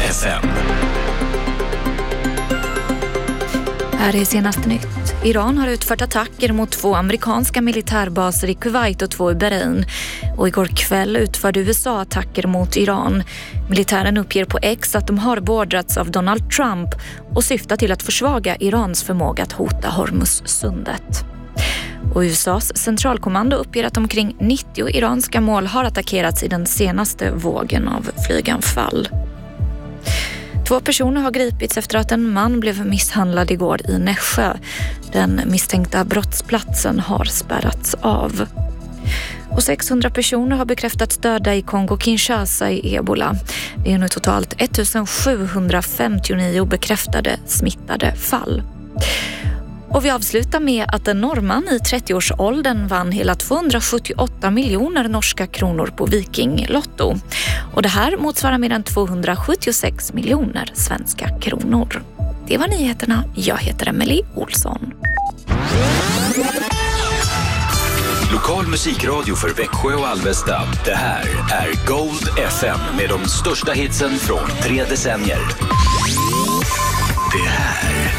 FM. Här är senaste nytt. Iran har utfört attacker mot 2 amerikanska militärbaser i Kuwait och 2 i Bahrain. Och igår kväll utförde USA attacker mot Iran. Militären uppger på X att de har beordrats av Donald Trump och syftar till att försvaga Irans förmåga att hota Hormuzsundet. Och USAs centralkommando uppger att omkring 90 iranska mål har attackerats i den senaste vågen av flyganfall. 2 personer har gripits efter att en man blev misshandlad igår i Nässjö. Den misstänkta brottsplatsen har spärrats av. Och 600 personer har bekräftats döda i Kongo-Kinshasa i Ebola. Det är nu totalt 1759 bekräftade smittade fall. Och vi avslutar med att en norrman i 30-årsåldern vann hela 278 miljoner norska kronor på Viking-lotto. Och det här motsvarar mer än 276 miljoner svenska kronor. Det var nyheterna. Jag heter Emily Olsson. Lokal musikradio för Växjö och Alvesta. Det här är Gold FM med de största hitsen från 3 decennier. Det här